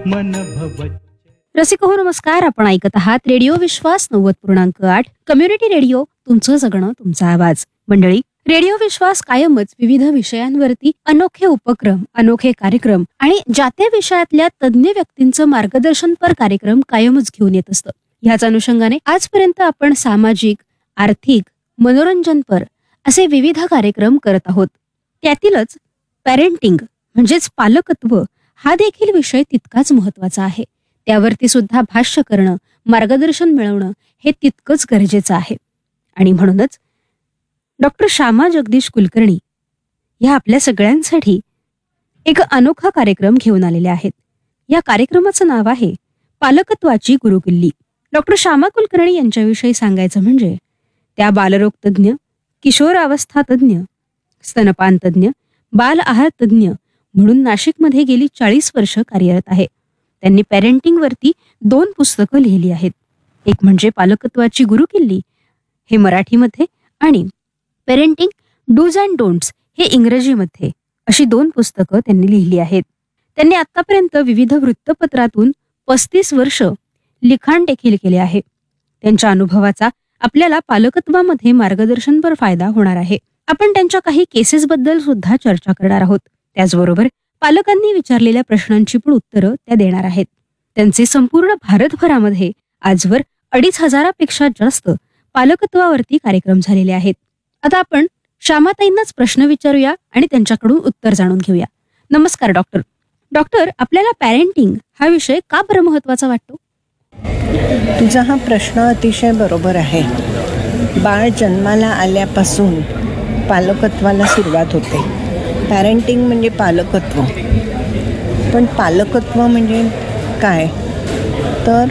मन भव. रसिको हो नमस्कार. आपण ऐकत आहात रेडिओ विश्वास 90.8 कम्युनिटी रेडिओ, तुमचं जगणं तुमचा आवाज. मंडळी, रेडिओ विश्वास कायमच विविध विषयांवरती अनोखे उपक्रम, अनोखे कार्यक्रम आणि ज्या त्या विषयातल्या तज्ज्ञ व्यक्तींचं मार्गदर्शनपर कार्यक्रम कायमच घेऊन येत असतं. ह्याच अनुषंगाने आजपर्यंत आपण सामाजिक, आर्थिक, मनोरंजनपर असे विविध कार्यक्रम करत आहोत. त्यातीलच पॅरेंटिंग म्हणजेच पालकत्व हा देखील विषय तितकाच महत्वाचा आहे. त्यावरती सुद्धा भाष्य करणं, मार्गदर्शन मिळवणं हे तितकंच गरजेचं आहे. आणि म्हणूनच डॉक्टर श्यामा जगदीश कुलकर्णी ह्या आपल्या सगळ्यांसाठी एक अनोखा कार्यक्रम घेऊन आलेले आहेत. या कार्यक्रमाचं नाव आहे पालकत्वाची गुरुकिल्ली. डॉक्टर श्यामा कुलकर्णी यांच्याविषयी सांगायचं म्हणजे त्या बालरोग तज्ज्ञ, किशोरावस्था तज्ज्ञ, स्तनपान तज्ज्ञ, बाल आहार तज्ज्ञ म्हणून नाशिकमध्ये गेली 40 वर्ष कार्यरत आहे. त्यांनी पॅरेंटिंग वरती 2 पुस्तकं लिहिली आहेत. एक म्हणजे पालकत्वाची गुरुकिल्ली हे मराठीमध्ये आणि पेरेंटिंग डूज अँड डोंट्स हे इंग्रजीमध्ये, अशी 2 पुस्तकं त्यांनी लिहिली आहेत. त्यांनी आतापर्यंत विविध वृत्तपत्रातून 35 वर्ष लिखाण देखील केले आहे. त्यांच्या अनुभवाचा आपल्याला पालकत्वामध्ये मार्गदर्शनपर फायदा होणार आहे. आपण त्यांच्या काही केसेस बद्दल सुद्धा चर्चा करणार आहोत. त्याचबरोबर पालकांनी विचारलेल्या प्रश्नांची पण उत्तरं त्या देणार आहेत. त्यांचे संपूर्ण भारतभरामध्ये आजवर 2500पेक्षा जास्त पालकत्वावरती कार्यक्रम झालेले आहेत. आता आपण श्यामाताईंनाच प्रश्न विचारूया आणि त्यांच्याकडून उत्तर जाणून घेऊया. नमस्कार डॉक्टर. डॉक्टर, आपल्याला पॅरेंटिंग हा विषय का बरं महत्वाचा वाटतो? तुझा हा प्रश्न अतिशय बरोबर आहे. बाळ जन्माला आल्यापासून पालकत्वाला सुरुवात होते. पॅरेंटिंग म्हणजे पालकत्व. पण पालकत्व म्हणजे काय? तर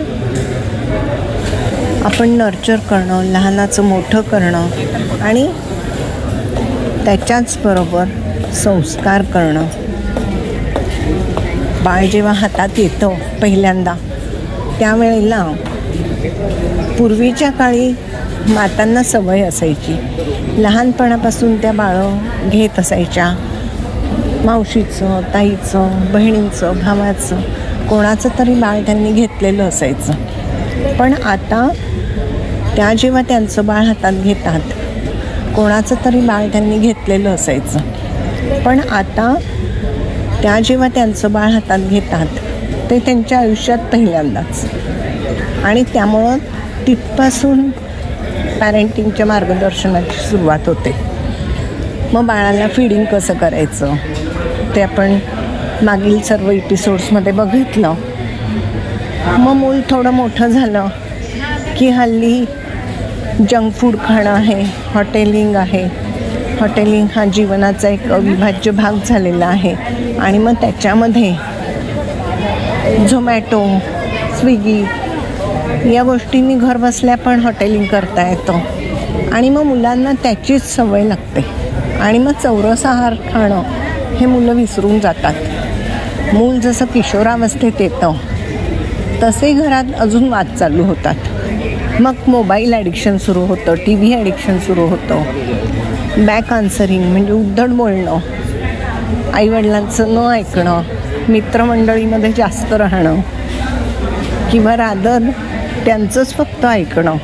आपण नर्चर करणं, लहानाचं मोठं करणं आणि त्याच्याचबरोबर संस्कार करणं. बाळ जेव्हा हातात येतं पहिल्यांदा, त्यावेळेला पूर्वीच्या काळी मातांना सवय असायची, लहानपणापासून त्या बाळं घेत असायच्या. मावशीचं, ताईचं, बहिणींचं, भावाचं, कोणाचं तरी बाळ त्यांनी घेतलेलं असायचं. पण आता त्या जेव्हा त्यांचं बाळ हातात घेतात, कोणाचं तरी बाळ त्यांनी घेतलेलं असायचं. पण आता त्या जेव्हा त्यांचं बाळ हातात घेतात, ते त्यांच्या आयुष्यात पहिल्यांदाच. आणि त्यामुळं तिथपासून पॅरेंटिंगच्या मार्गदर्शनाची सुरुवात होते. मग बाळाला फीडिंग कसं करायचं ते आपण मागील सर्व एपिसोड्समध्ये बघितलं. मग मूल थोडं मोठं झालं की हल्ली जंक फूड खाणं आहे, हॉटेलिंग आहे. हॉटेलिंग हा जीवनाचा एक अविभाज्य भाग झालेला आहे. आणि मग त्याच्यामध्ये झोमॅटो, स्विगी या गोष्टींनी घर बसल्या पण हॉटेलिंग करता येतं. आणि मग मुलांना त्याचीच सवय लागते. आणि मग चौरस आहार खाणं हे मुलं विसरून जातात. मूल जसं किशोरावस्थेत येतं तसे घरात अजून वाद चालू होतात. मग मोबाईल ॲडिक्शन सुरू होतं, टी व्ही ॲडिक्शन सुरू होतं, बॅक आन्सरिंग म्हणजे उद्धट बोलणं, आईवडिलांचं न ऐकणं, मित्रमंडळीमध्ये जास्त राहणं किंवा रादर त्यांचंच फक्त ऐकणं.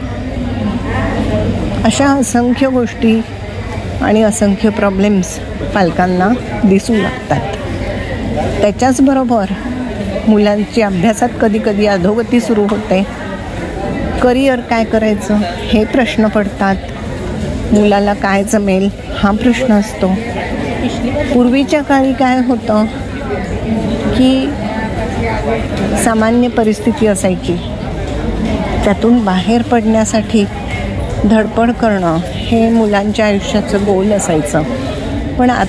अशा असंख्य गोष्टी आणि असंख्य प्रॉब्लेम्स पालकांना दिसू लागतात. त्याच्याचबरोबर मुलांची अभ्यासात कधी अधोगती सुरू होते. करिअर काय करायचं हे प्रश्न पडतात. मुलाला काय जमेल हा प्रश्न असतो. पूर्वीच्या काळी काय होतं की सामान्य परिस्थिती असायची, त्यातून बाहेर पडण्यासाठी धडपड करणं हे मुलांच्या आयुष्याचं गोल असायचं. पण